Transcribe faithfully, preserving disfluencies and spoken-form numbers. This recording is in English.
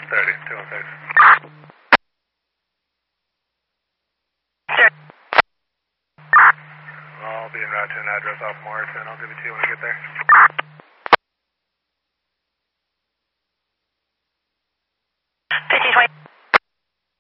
thirty, two one six. I'll be en route to an address off Morrison. I'll give it to you when I get there.